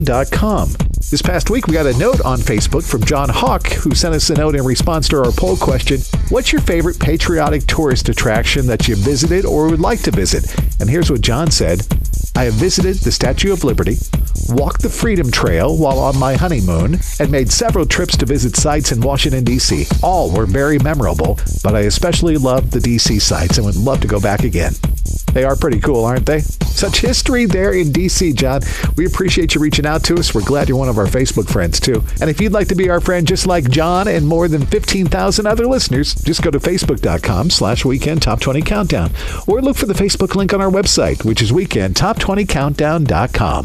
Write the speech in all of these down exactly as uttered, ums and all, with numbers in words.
dot com. This past week, we got a note on Facebook from John Hawk, who sent us a note in response to our poll question, what's your favorite patriotic tourist attraction that you visited or would like to visit? And here's what John said. I have visited the Statue of Liberty, walked the Freedom Trail while on my honeymoon, and made several trips to visit sites in Washington, D C. All were very memorable, but I especially loved the D C sites and would love to go back again. They are pretty cool, aren't they? Such history there in D C, John. We appreciate you reaching out to us. We're glad you're one of our Facebook friends, too. And if you'd like to be our friend just like John and more than fifteen thousand other listeners, just go to facebook.com slash weekend top 20 countdown or look for the Facebook link on our website, which is weekend top twenty countdown dot com.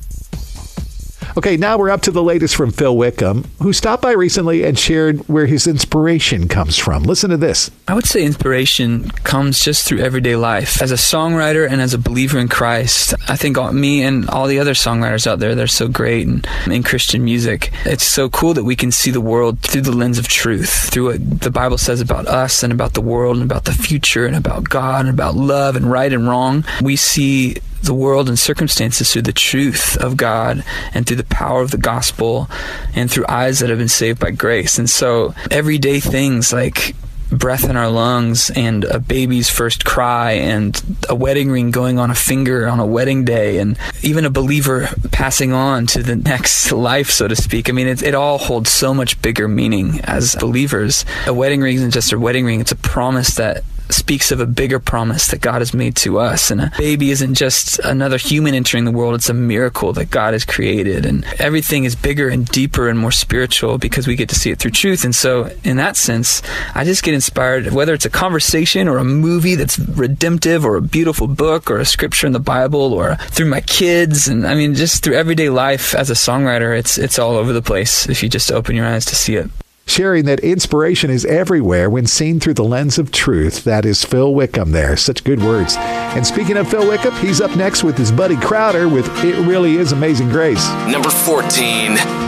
Okay, now we're up to the latest from Phil Wickham, who stopped by recently and shared where his inspiration comes from. Listen to this. I would say inspiration comes just through everyday life. As a songwriter and as a believer in Christ, I think all, me and all the other songwriters out there, they're so great in, in Christian music. It's so cool that we can see the world through the lens of truth, through what the Bible says about us and about the world and about the future and about God and about love and right and wrong. We see the world and circumstances through the truth of God and through the power of the gospel and through eyes that have been saved by grace. And so everyday things like breath in our lungs and a baby's first cry and a wedding ring going on a finger on a wedding day and even a believer passing on to the next life, so to speak. I mean, it, it all holds so much bigger meaning as believers. A wedding ring isn't just a wedding ring. It's a promise that speaks of a bigger promise that God has made to us. And a baby isn't just another human entering the world. It's a miracle that God has created. And everything is bigger and deeper and more spiritual because we get to see it through truth. And so in that sense, I just get inspired, whether it's a conversation or a movie that's redemptive or a beautiful book or a scripture in the Bible or through my kids. And I mean, just through everyday life as a songwriter, it's, it's all over the place if you just open your eyes to see it. Sharing that inspiration is everywhere when seen through the lens of truth. That is Phil Wickham there. Such good words. And speaking of Phil Wickham, he's up next with his buddy Crowder with It Really Is Amazing Grace. Number fourteen.